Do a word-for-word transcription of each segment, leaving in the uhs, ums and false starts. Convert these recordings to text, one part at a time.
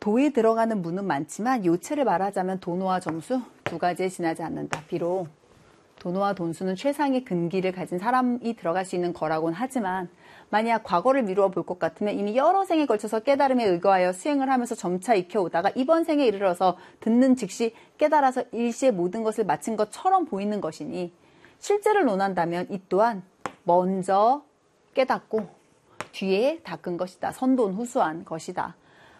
도에 들어가는 무는 많지만 요체를 말하자면 도노와 점수 두 가지에 지나지 않는다. 비록 도노와 돈수는 최상의 근기를 가진 사람이 들어갈 수 있는 거라고는 하지만 만약 과거를 미루어 볼 것 같으면 이미 여러 생에 걸쳐서 깨달음에 의거하여 수행을 하면서 점차 익혀오다가 이번 생에 이르러서 듣는 즉시 깨달아서 일시에 모든 것을 마친 것처럼 보이는 것이니 실제를 논한다면 이 또한 먼저 깨닫고 뒤에 닦은 것이다. 선돈후수한 것이다.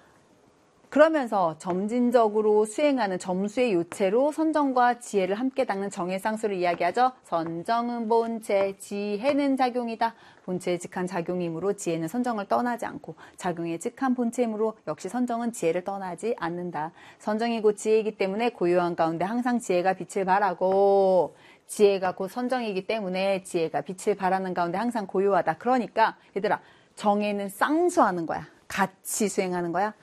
그러면서 점진적으로 수행하는 점수의 요체로 선정과 지혜를 함께 닦는 정의 쌍수를 이야기하죠. 선정은 본체, 지혜는 작용이다. 본체에 직한 작용이므로 지혜는 선정을 떠나지 않고 작용에 직한 본체이므로 역시 선정은 지혜를 떠나지 않는다. 선정이 곧 지혜이기 때문에 고요한 가운데 항상 지혜가 빛을 발하고 지혜가 곧 선정이기 때문에 지혜가 빛을 발하는 가운데 항상 고요하다. 그러니까 얘들아 정의는 쌍수하는 거야. 같이 수행하는 거야.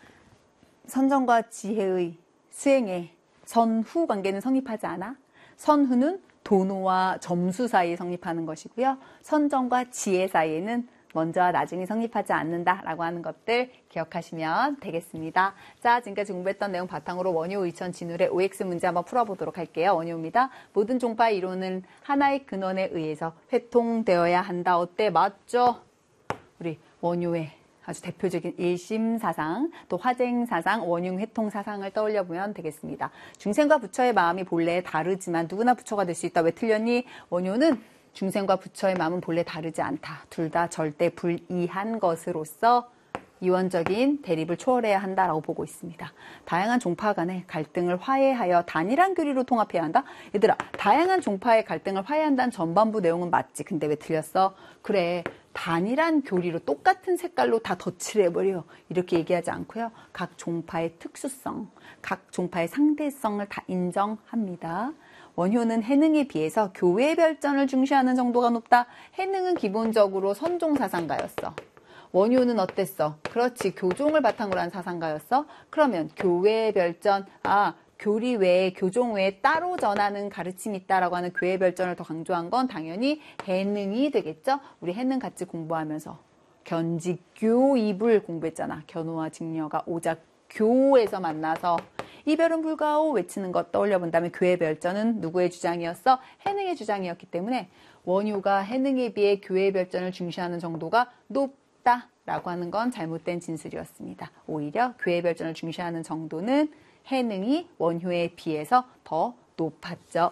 선정과 지혜의 수행에 선후 관계는 성립하지 않아. 선후는 도노와 점수 사이에 성립하는 것이고요. 선정과 지혜 사이에는 먼저와 나중에 성립하지 않는다라고 하는 것들 기억하시면 되겠습니다. 자, 지금까지 공부했던 내용 바탕으로 원효 의천 진울의 오엑스 문제 한번 풀어보도록 할게요. 원효입니다. 모든 종파의 이론은 하나의 근원에 의해서 회통되어야 한다. 어때? 맞죠? 우리 원효의 아주 대표적인 일심사상, 또 화쟁사상, 원흉회통사상을 떠올려보면 되겠습니다. 중생과 부처의 마음이 본래 다르지만 누구나 부처가 될 수 있다. 왜 틀렸니? 원효는 중생과 부처의 마음은 본래 다르지 않다. 둘 다 절대 불이한 것으로서 이원적인 대립을 초월해야 한다라고 보고 있습니다. 다양한 종파 간의 갈등을 화해하여 단일한 교리로 통합해야 한다? 얘들아, 다양한 종파의 갈등을 화해한다는 전반부 내용은 맞지. 근데 왜 틀렸어? 그래, 단일한 교리로 똑같은 색깔로 다 덧칠을 해버려. 이렇게 얘기하지 않고요. 각 종파의 특수성, 각 종파의 상대성을 다 인정합니다. 원효는 해능에 비해서 교회 별전을 중시하는 정도가 높다. 해능은 기본적으로 선종사상가였어. 원효는 어땠어? 그렇지, 교종을 바탕으로 한 사상가였어. 그러면 교회 별전, 아 교리 외에 교종 외에 따로 전하는 가르침이 있다라고 하는 교회 별전을 더 강조한 건 당연히 해능이 되겠죠. 우리 해능 같이 공부하면서 견직교 이불 공부했잖아. 견호와 직녀가 오작교에서 만나서 이별은 불가오 외치는 것 떠올려 본다면 교회 별전은 누구의 주장이었어? 해능의 주장이었기 때문에 원효가 해능에 비해 교회 별전을 중시하는 정도가 높다 라고 하는 건 잘못된 진술이었습니다. 오히려 교회 별전을 중시하는 정도는 해능이 원효에 비해서 더 높았죠.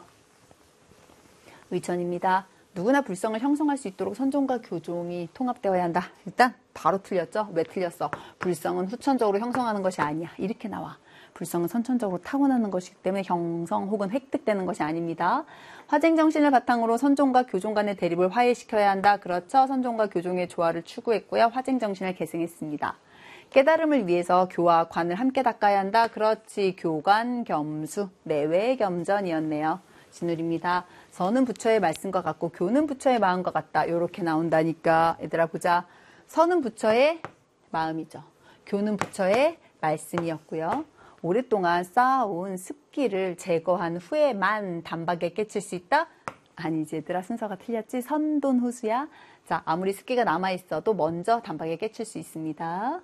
의천입니다. 누구나 불성을 형성할 수 있도록 선종과 교종이 통합되어야 한다. 일단 바로 틀렸죠. 왜 틀렸어? 불성은 후천적으로 형성하는 것이 아니야. 이렇게 나와. 불성은 선천적으로 타고나는 것이기 때문에 형성 혹은 획득되는 것이 아닙니다. 화쟁정신을 바탕으로 선종과 교종 간의 대립을 화해시켜야 한다. 그렇죠. 선종과 교종의 조화를 추구했고요. 화쟁정신을 계승했습니다. 깨달음을 위해서 교와 관을 함께 닦아야 한다. 그렇지. 교관 겸수, 내외 겸전이었네요. 진울입니다. 선은 부처의 말씀과 같고 교는 부처의 마음과 같다. 이렇게 나온다니까. 얘들아 보자. 선은 부처의 마음이죠. 교는 부처의 말씀이었고요. 오랫동안 쌓아온 습기를 제거한 후에만 단박에 깨칠 수 있다? 아니지, 얘들아 순서가 틀렸지. 선돈후수야. 자, 아무리 습기가 남아있어도 먼저 단박에 깨칠 수 있습니다.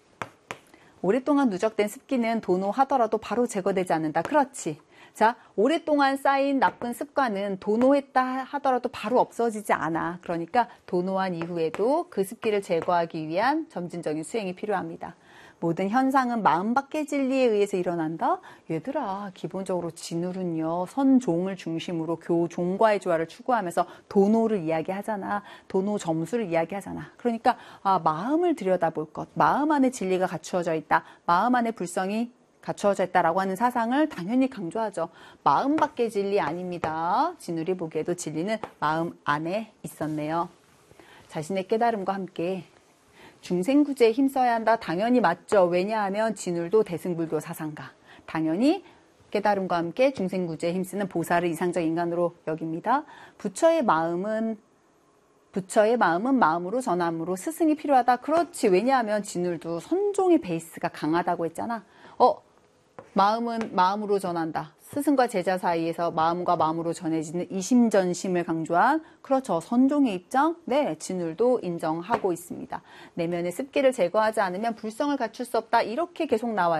오랫동안 누적된 습기는 도노하더라도 바로 제거되지 않는다. 그렇지. 자, 오랫동안 쌓인 나쁜 습관은 도노했다 하더라도 바로 없어지지 않아. 그러니까 도노한 이후에도 그 습기를 제거하기 위한 점진적인 수행이 필요합니다. 모든 현상은 마음밖의 진리에 의해서 일어난다? 얘들아, 기본적으로 진울은요, 선종을 중심으로 교종과의 조화를 추구하면서 도노를 이야기하잖아. 도노 점수를 이야기하잖아. 그러니까 아, 마음을 들여다볼 것, 마음 안에 진리가 갖추어져 있다. 마음 안에 불성이 갖추어져 있다라고 하는 사상을 당연히 강조하죠. 마음 밖의 진리 아닙니다. 진울이 보기에도 진리는 마음 안에 있었네요. 자신의 깨달음과 함께 중생구제에 힘써야 한다. 당연히 맞죠. 왜냐하면 진울도 대승불교 사상가. 당연히 깨달음과 함께 중생구제에 힘쓰는 보살을 이상적 인간으로 여깁니다. 부처의 마음은 부처의 마음은 마음으로 전함으로 스승이 필요하다. 그렇지. 왜냐하면 진울도 선종의 베이스가 강하다고 했잖아. 어, 마음은 마음으로 전한다. 스승과 제자 사이에서 마음과 마음으로 전해지는 이심전심을 강조한, 그렇죠, 선종의 입장? 네, 진울도 인정하고 있습니다. 내면의 습기를 제거하지 않으면 불성을 갖출 수 없다. 이렇게 계속 나와요.